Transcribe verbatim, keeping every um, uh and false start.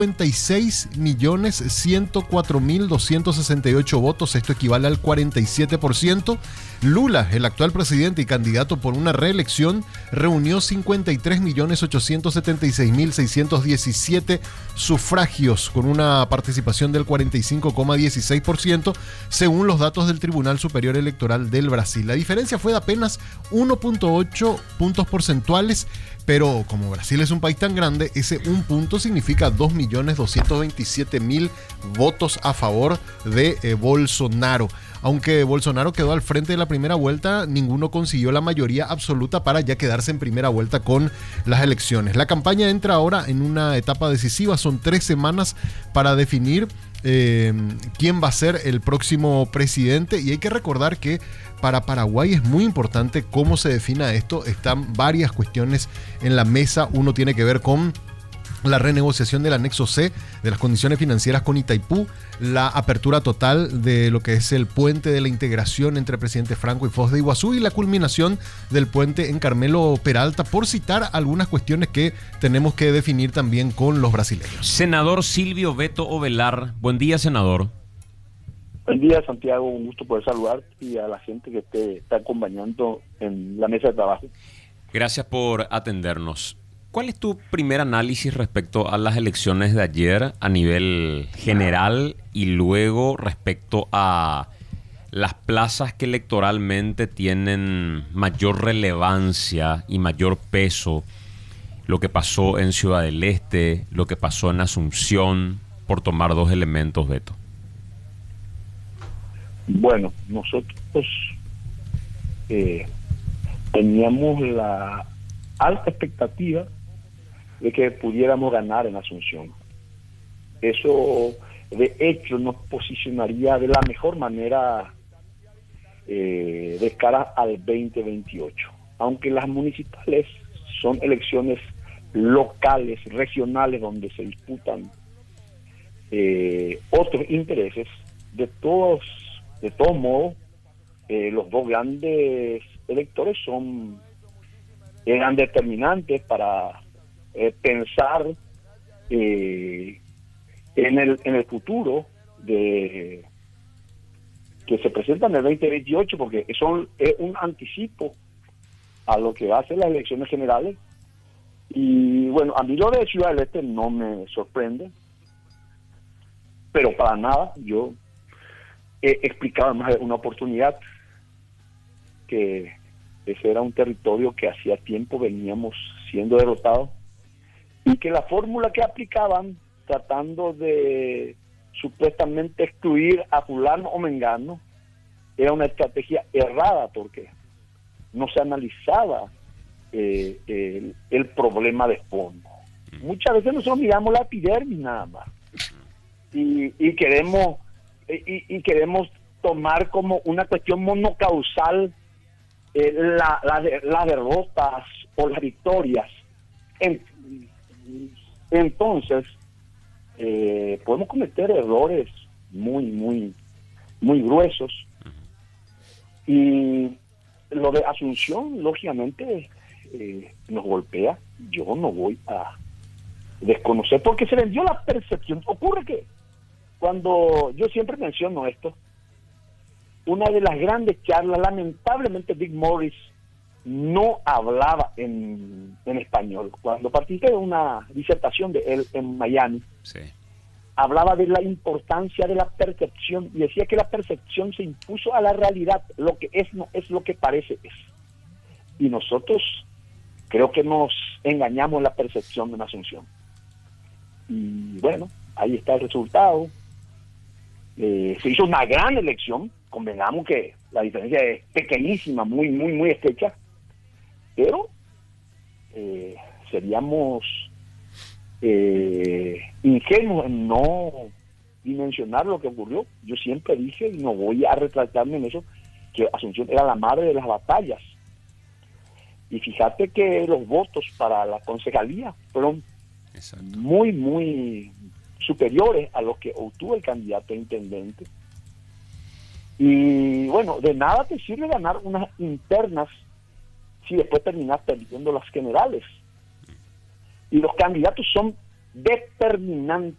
cincuenta y seis millones ciento cuatro mil doscientos sesenta y ocho votos, esto equivale al cuarenta y siete por ciento. Lula, el actual presidente y candidato por una reelección, reunió cincuenta y tres millones ochocientos setenta y seis mil seiscientos diecisiete sufragios, con una participación del cuarenta y cinco coma dieciséis por ciento, según los datos del Tribunal Superior Electoral del Brasil. La diferencia fue de apenas uno punto ocho puntos porcentuales, pero como Brasil es un país tan grande, ese un punto significa dos millones doscientos veintisiete mil votos a favor de eh, Bolsonaro. Aunque Bolsonaro quedó al frente de la primera vuelta, ninguno consiguió la mayoría absoluta para ya quedarse en primera vuelta con las elecciones. La campaña entra ahora en una etapa decisiva, son tres semanas para definir eh, quién va a ser el próximo presidente, y hay que recordar que para Paraguay es muy importante cómo se defina esto. Están varias cuestiones en la mesa. Uno tiene que ver con la renegociación del anexo C de las condiciones financieras con Itaipú, la apertura total de lo que es el puente de la integración entre Presidente Franco y Foz de Iguazú, y la culminación del puente en Carmelo Peralta, por citar algunas cuestiones que tenemos que definir también con los brasileños. Senador Silvio Beto Ovelar, buen día, senador. Buen día, Santiago, un gusto poder saludar y a la gente que te está acompañando en la mesa de trabajo. Gracias por atendernos. ¿Cuál es tu primer análisis respecto a las elecciones de ayer a nivel general y luego respecto a las plazas que electoralmente tienen mayor relevancia y mayor peso? Lo que pasó en Ciudad del Este, lo que pasó en Asunción, por tomar dos elementos, Beto. Bueno, nosotros eh, teníamos la alta expectativa de que pudiéramos ganar en Asunción. Eso, de hecho, nos posicionaría de la mejor manera eh, de cara al veinte veintiocho. Aunque las municipales son elecciones locales, regionales, donde se disputan eh, otros intereses, de todos, de todos modos, eh, los dos grandes electores son eran determinantes para Eh, pensar eh, en el en el futuro de que se presenta en el veinte veintiocho, porque son es un anticipo a lo que va a ser las elecciones generales. Y bueno, a mí lo de Ciudad del Este no me sorprende, pero para nada. Yo he explicado más de una oportunidad que ese era un territorio que hacía tiempo veníamos siendo derrotados, y que la fórmula que aplicaban tratando de supuestamente excluir a fulano o mengano era una estrategia errada, porque no se analizaba eh, el, el problema de fondo. Muchas veces nosotros miramos la epidermis nada más y, y queremos y, y queremos tomar como una cuestión monocausal eh, la, la, las derrotas o las victorias. En, Entonces, eh, podemos cometer errores muy, muy, muy gruesos. Y lo de Asunción, lógicamente, eh, nos golpea. Yo no voy a desconocer, porque se vendió la percepción. Ocurre que, cuando yo siempre menciono esto, una de las grandes charlas, lamentablemente Dick Morris no hablaba en, en español. Cuando participé de una disertación de él en Miami, sí, hablaba de la importancia de la percepción y decía que la percepción se impuso a la realidad. Lo que es no es lo que parece es. Y nosotros creo que nos engañamos en la percepción de una Asunción. Y bueno, ahí está el resultado. Eh, se hizo una gran elección, convengamos que la diferencia es pequeñísima, muy, muy, muy estrecha, pero eh, seríamos eh, ingenuos en no dimensionar lo que ocurrió. Yo siempre dije, y no voy a retractarme en eso, que Asunción era la madre de las batallas. Y fíjate que los votos para la concejalía fueron Exacto. muy, muy superiores a los que obtuvo el candidato a intendente. Y bueno, de nada te sirve ganar unas internas si después terminas perdiendo las generales. Y los candidatos son determinante